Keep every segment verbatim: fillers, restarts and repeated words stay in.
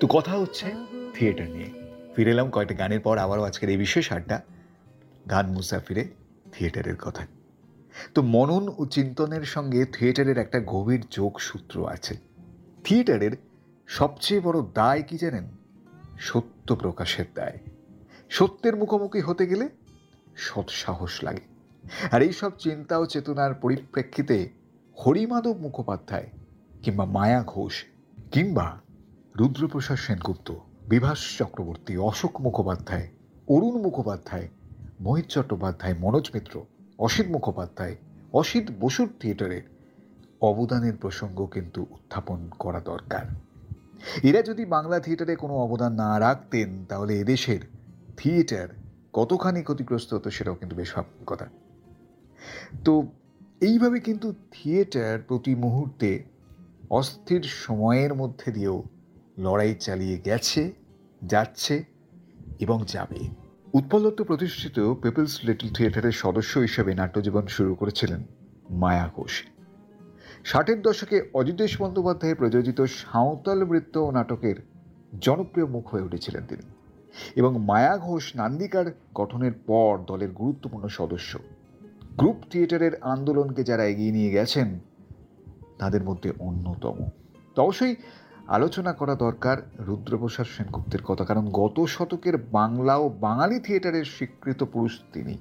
তো কথা হচ্ছে থিয়েটার নিয়ে। ফিরে এলাম কয়েকটা গানের পর আবারও আজকের এই বিশেষ আড্ডা গান মুসাফিরে থিয়েটারের কথা। তো মনন ও চিন্তনের সঙ্গে থিয়েটারের একটা গভীর যোগসূত্র আছে। থিয়েটারের সবচেয়ে বড় দায় কি জানেন? সত্য প্রকাশের দায়। সত্যের মুখোমুখি হতে গেলে সৎসাহস লাগে। আর এইসব চিন্তা ও চেতনার পরিপ্রেক্ষিতে হরিমাধব মুখোপাধ্যায় কিংবা মায়া ঘোষ কিংবা রুদ্রপ্রসাদ সেনগুপ্ত, বিভাস চক্রবর্তী, অশোক মুখোপাধ্যায়, অরুণ মুখোপাধ্যায়, মোহিত চট্টোপাধ্যায়, মনোজ মিত্র, অসিত মুখোপাধ্যায়, অসিত বসুর থিয়েটারের অবদানের প্রসঙ্গ কিন্তু উত্থাপন করা দরকার। এরা যদি বাংলা থিয়েটারে কোনো অবদান না রাখতেন তাহলে এদেশের থিয়েটার কতখানি ক্ষতিগ্রস্ত হতো সেটাও কিন্তু বেশ ভাবনার কথা। তো এইভাবে কিন্তু থিয়েটার প্রতি মুহূর্তে অস্থির সময়ের মধ্যে দিয়েও লড়াই চালিয়ে গেছে, যাচ্ছে এবং যাবে। উৎপল দত্ত প্রতিষ্ঠিত পিপলস লিটল থিয়েটারের সদস্য হিসেবে নাট্যজীবন শুরু করেছিলেন মায়া ঘোষ। ষাটের দশকে অজিতেশ বন্দ্যোপাধ্যায় প্রযোজিত সাঁওতাল বৃত্ত নাটকের জনপ্রিয় মুখ হয়ে উঠেছিলেন তিনি, এবং মায়া ঘোষ নান্দিকার গঠনের পর দলের গুরুত্বপূর্ণ সদস্য। গ্রুপ থিয়েটারের আন্দোলনকে যারা এগিয়ে নিয়ে গেছেন তাদের মধ্যে অন্যতম। তো অবশ্যই আলোচনা করা দরকার রুদ্রপ্রসাদ সেনগুপ্তের কথা, কারণ গত শতকের বাংলা ও বাঙালি থিয়েটারের স্বীকৃত পুরুষ তিনি।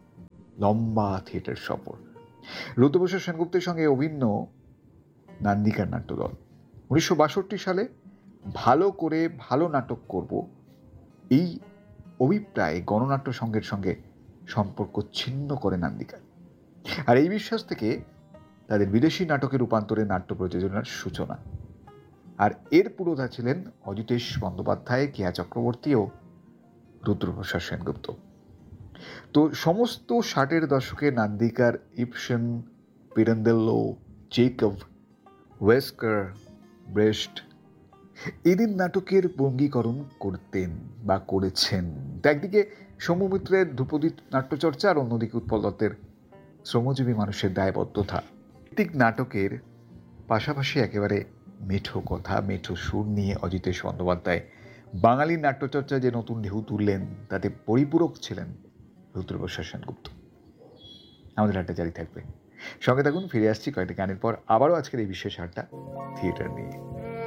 লম্বা থিয়েটার সফর। রুদ্রপ্রসাদ সেনগুপ্তের সঙ্গে অভিন্ন নান্দিকার নাট্যদল উনিশশো বাষট্টি সালে ভালো করে ভালো নাটক করব এই অভিপ্রায় গণনাট্য সংঘের সঙ্গে সম্পর্ক ছিন্ন করে নান্দিকা। আর এই বিশ্বাস থেকে তাদের বিদেশি নাটকে রূপান্তরে নাট্য প্রযোজনার সূচনা। আর এর পুরোধা ছিলেন অজিতেশ বন্দ্যোপাধ্যায়, কেয়া চক্রবর্তী ও রুদ্রপ্রসাদ সেনগুপ্ত। তো সমস্ত ষাটের দশকে নান্দিকার ইপসন, পিরান্দেল্লো, চেকভ, ওয়েস্কার, ব্রেস্ট এদের নাটকের বঙ্গীকরণ করতেন বা করেছেন। একদিকে সৌম্যমিত্রের ধ্রুপদী নাট্যচর্চা আর অন্যদিকে উৎপল দত্তের শ্রমজীবী মানুষের দায়বদ্ধতা। প্রত্যেক নাটকের পাশাপাশি একেবারে মেঠো কথা, মেঠো সুর নিয়ে অজিতেশ বন্দ্যোপাধ্যায় বাঙালির নাট্যচর্চায় যে নতুন ঢেউ তুললেন তাতে পরিপূরক ছিলেন রুদ্রপ্রসাদ সেনগুপ্ত। আমাদের আড্ডা জারি থাকবে, সঙ্গে থাকুন। ফিরে আসছি কয়েকটা গানের পর আবারও আজকের এই বিশেষ আড্ডা থিয়েটার নিয়ে।